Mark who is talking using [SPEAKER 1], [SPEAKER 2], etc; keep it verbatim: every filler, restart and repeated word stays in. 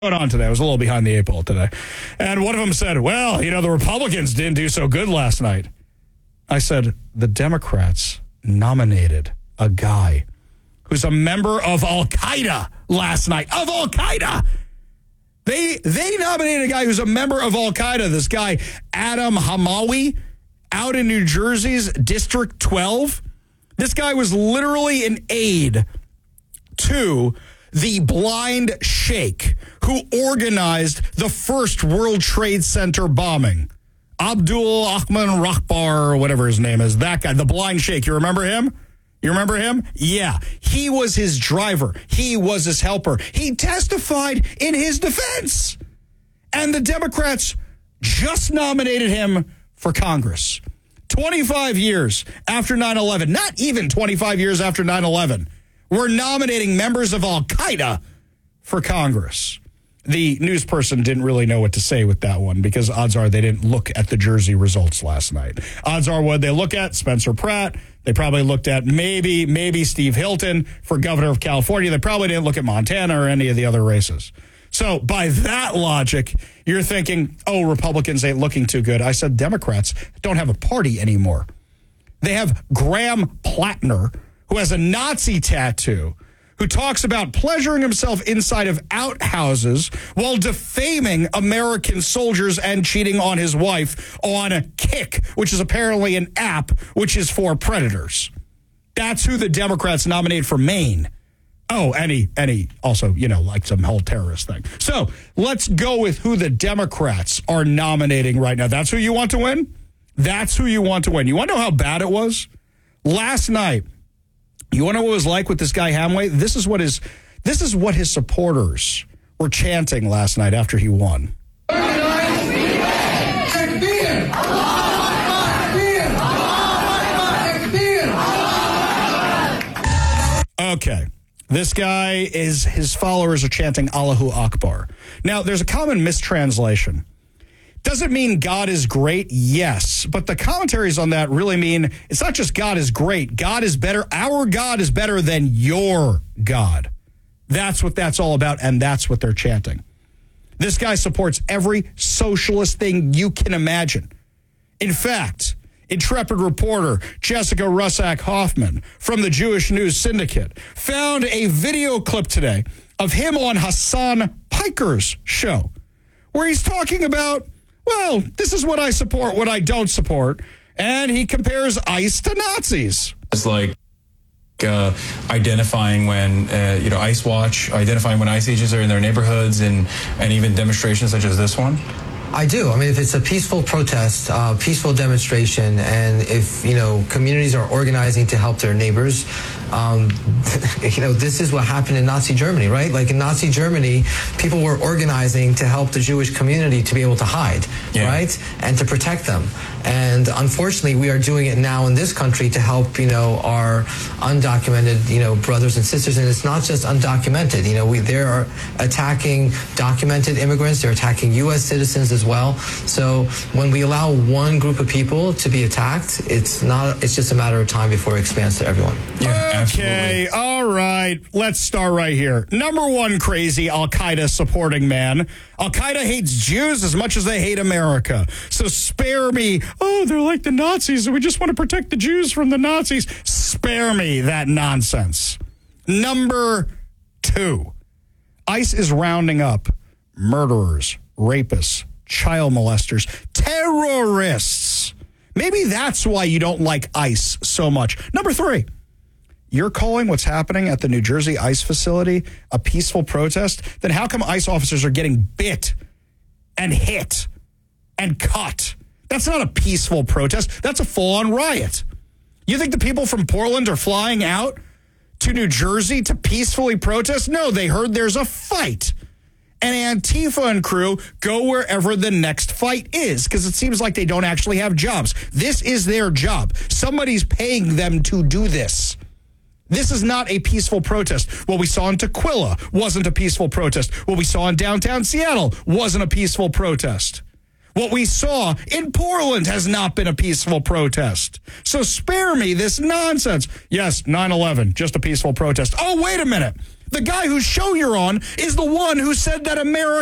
[SPEAKER 1] going on today. I was a little behind the eight ball today. And one of them said, well, you know, the Republicans didn't do so good last night. I said, the Democrats nominated a guy who's a member of Al-Qaeda last night. Of Al-Qaeda! They, they nominated a guy who's a member of Al-Qaeda, this guy, Adam Hamawi, out in New Jersey's District twelve. This guy was literally an aide to the blind sheikh who organized the first World Trade Center bombing. Abdul Ahmed Rahbar, or whatever his name is, that guy, the blind sheikh. You remember him? You remember him? Yeah. He was his driver. He was his helper. He testified in his defense. And the Democrats just nominated him for Congress. twenty-five years after nine eleven, not even twenty-five years after nine eleven, we're nominating members of Al-Qaeda for Congress. The news person didn't really know what to say with that one because odds are they didn't look at the Jersey results last night. Odds are what they look at, Spencer Pratt. They probably looked at maybe, maybe Steve Hilton for governor of California. They probably didn't look at Montana or any of the other races. So by that logic, you're thinking, oh, Republicans ain't looking too good. I said Democrats don't have a party anymore. They have Graham Plattner, who has a Nazi tattoo, who talks about pleasuring himself inside of outhouses while defaming American soldiers and cheating on his wife on Kick, which is apparently an app which is for predators. That's who the Democrats nominate for Maine. Oh, and he, and he also, you know, like some whole terrorist thing. So let's go with who the Democrats are nominating right now. That's who you want to win? That's who you want to win. You want to know how bad it was? Last night, you want to know what it was like with this guy Hamway? This is what his this is what his supporters were chanting last night after he won. Okay. This guy is, his followers are chanting Allahu Akbar. Now, there's a common mistranslation. Does it mean God is great? Yes. But the commentaries on that really mean it's not just God is great. God is better. Our God is better than your God. That's what that's all about, and that's what they're chanting. This guy supports every socialist thing you can imagine. In fact, intrepid reporter Jessica Russack Hoffman from the Jewish News Syndicate found a video clip today of him on Hassan Piker's show, where he's talking about, well, this is what I support, what I don't support. And he compares ICE to Nazis.
[SPEAKER 2] It's like uh, identifying when, uh, you know, ICE Watch, identifying when ICE agents are in their neighborhoods and, and even demonstrations such as this one.
[SPEAKER 3] I do. I mean, if it's a peaceful protest, uh, peaceful demonstration, and if, you know, communities are organizing to help their neighbors, um, you know, this is what happened in Nazi Germany, right? Like in Nazi Germany, people were organizing to help the Jewish community to be able to hide, yeah. right? And to protect them. And unfortunately, we are doing it now in this country to help, you know, our undocumented, you know, brothers and sisters. And it's not just undocumented. You know, we, they are attacking documented immigrants. They're attacking U S citizens as well. So when we allow one group of people to be attacked, it's not, it's just a matter of time before it expands to everyone.
[SPEAKER 1] Yeah, okay. Absolutely. All right. Let's start right here. Number one crazy Al-Qaeda supporting man. Al-Qaeda hates Jews as much as they hate America. So spare me. Oh, they're like the Nazis, and we just want to protect the Jews from the Nazis. Spare me that nonsense. Number two, ICE is rounding up murderers, rapists, child molesters, terrorists. Maybe that's why you don't like ICE so much. Number three, you're calling what's happening at the New Jersey ICE facility a peaceful protest? Then how come ICE officers are getting bit and hit and cut? That's not a peaceful protest. That's a full-on riot. You think the people from Portland are flying out to New Jersey to peacefully protest? No, they heard there's a fight. And Antifa and crew go wherever the next fight is because it seems like they don't actually have jobs. This is their job. Somebody's paying them to do this. This is not a peaceful protest. What we saw in Tukwila wasn't a peaceful protest. What we saw in downtown Seattle wasn't a peaceful protest. What we saw in Portland has not been a peaceful protest. So spare me this nonsense. Yes, nine eleven, just a peaceful protest. Oh, wait a minute. The guy whose show you're on is the one who said that America